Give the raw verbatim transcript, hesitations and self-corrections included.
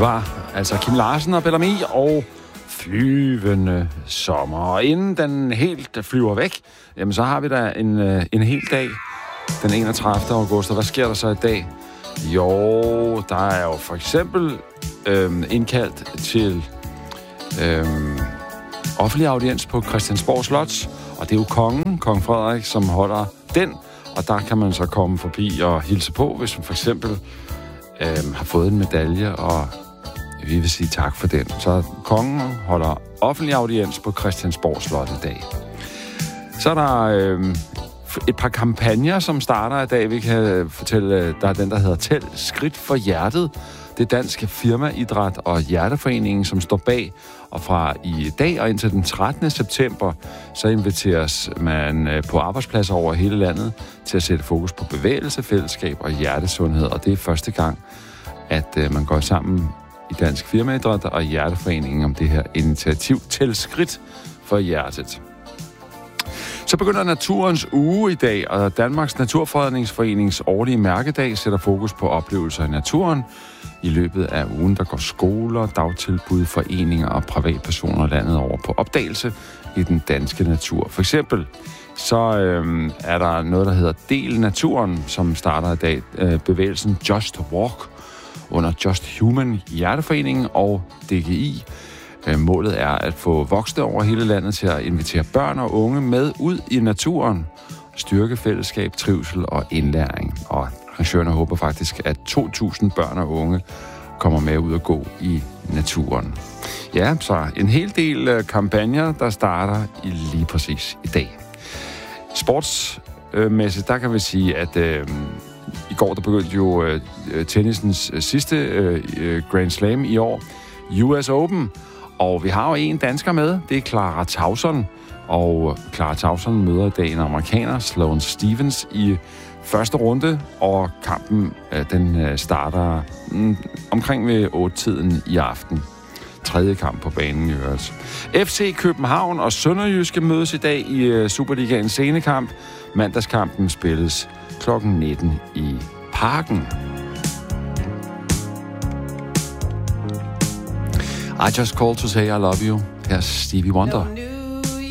var altså Kim Larsen og Bellamy og Flyvende Sommer. Og inden den helt flyver væk, jamen så har vi da en, en hel dag, den enogtredivte august. Og hvad sker der så i dag? Jo, der er jo for eksempel øhm, indkaldt til øhm, offentlig audiens på Christiansborg Slot. Og det er jo kongen, kong Frederik, som holder den. Og der kan man så komme forbi og hilse på, hvis man for eksempel øhm, har fået en medalje, og vi vil sige tak for den. Så kongen holder offentlig audiens på Christiansborg Slot i dag. Så er der øhm, et par kampagner, som starter i dag. Vi kan fortælle, der er den, der hedder Tæl Skridt for Hjertet. Det er Dansk Firmaidræt og Hjerteforeningen, som står bag. Og fra i dag og indtil den trettende september, så inviteres man på arbejdspladser over hele landet til at sætte fokus på bevægelse, fællesskab og hjertesundhed. Og det er første gang, at man går sammen i Dansk Firmaidræt og Hjerteforeningen om det her initiativ Tæl Skridt for Hjertet. Så begynder Naturens Uge i dag, og Danmarks Naturfredningsforenings årlige mærkedag sætter fokus på oplevelser i naturen. I løbet af ugen, der går skoler, dagtilbud, foreninger og privatpersoner landet over på opdagelse i den danske natur. For eksempel så øh, er der noget, der hedder Del Naturen, som starter i dag. Øh, bevægelsen Just Walk under Just Human Hjerteforeningen og D G I. Målet er at få voksne over hele landet til at invitere børn og unge med ud i naturen, styrke fællesskab, trivsel og indlæring. Og arrangørerne håber faktisk, at to tusind børn og unge kommer med ud og gå i naturen. Ja, så en hel del kampagner, der starter i lige præcis i dag. Sportsmæssigt, der kan vi sige, at øh, i går der begyndte jo øh, tennisens sidste øh, Grand Slam i år, U S Open. Og vi har jo en dansker med, det er Clara Tauson. Og Clara Tauson møder i dag en amerikaner, Sloane Stevens, i første runde. Og kampen, den starter mm, omkring ved otte-tiden i aften. Tredje kamp på banen i øvrigt. F C København og Sønderjyske mødes i dag i Superligaens scenekamp. Mandagskampen spilles klokken nitten i Parken. I just called to say I love you. Here's Stevie Wonder.